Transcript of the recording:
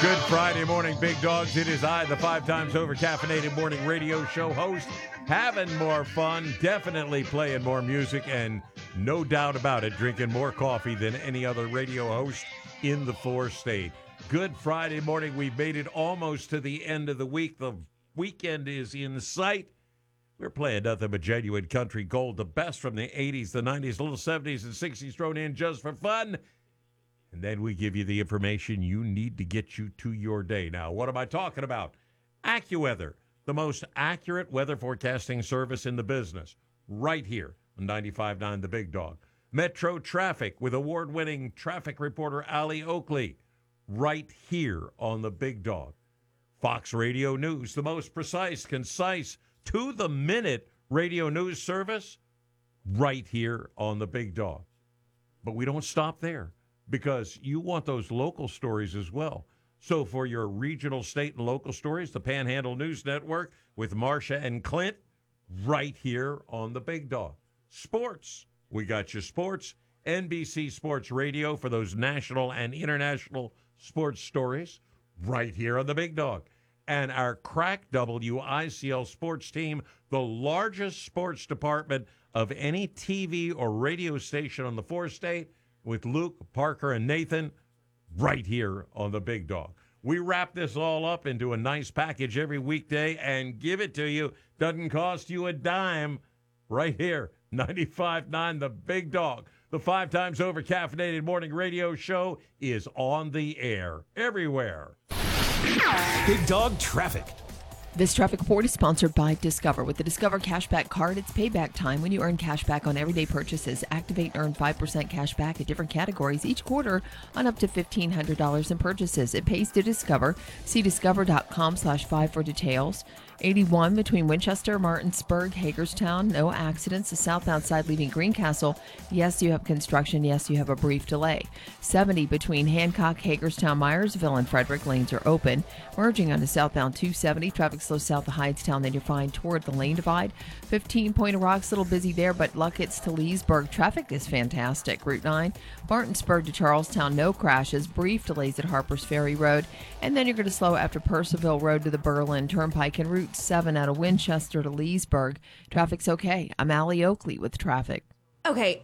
Good Friday morning, big dogs. It is I, the 5 times over caffeinated morning radio show host, having more fun, definitely playing more music, and no doubt about it, drinking more coffee than any other radio host in the 4-state. Good Friday morning. We've made it almost to the end of the week. The weekend is in sight. We're playing nothing but genuine country gold, the best from the 80s, the 90s, little 70s, and 60s thrown in just for fun. And then we give you the information you need to get you to your day. Now, what am I talking about? AccuWeather, the most accurate weather forecasting service in the business, right here on 95.9 The Big Dog. Metro Traffic with award-winning traffic reporter Allie Oakley, right here on The Big Dog. Fox Radio News, the most precise, concise, to-the-minute radio news service, right here on The Big Dog. But we don't stop there, because you want those local stories as well. So for your regional, state, and local stories, the Panhandle News Network with Marcia and Clint, right here on The Big Dog. Sports, we got you sports. NBC Sports Radio for those national and international sports stories, right here on The Big Dog. And our crack WICL sports team, the largest sports department of any TV or radio station on the 4-state, with Luke, Parker, and Nathan, right here on The Big Dog. We wrap this all up into a nice package every weekday and give it to you. Doesn't cost you a dime. Right here, 95.9 The Big Dog. The 5 times over caffeinated morning radio show is on the air everywhere. Big Dog Traffic. This traffic report is sponsored by Discover. With the Discover Cashback Card, it's payback time when you earn cash back on everyday purchases. Activate and earn 5% cash back at different categories each quarter on up to $1,500 in purchases. It pays to Discover. See discover.com/5 for details. 81 between Winchester, Martinsburg, Hagerstown. No accidents. The southbound side leaving Greencastle. Yes, you have construction. Yes, you have a brief delay. 70 between Hancock, Hagerstown, Myersville, and Frederick. Lanes are open. Merging onto southbound 270. Traffic slow south of Hydestone. Then you're fine toward the lane divide. 15 Point of Rocks, a little busy there, but Luckett's to Leesburg. Traffic is fantastic. Route 9, Martinsburg to Charlestown. No crashes. Brief delays at Harpers Ferry Road. And then you're going to slow after Purcellville Road to the Berlin Turnpike and Route 7 out of Winchester to Leesburg. Traffic's okay. I'm Allie Oakley with traffic. Okay,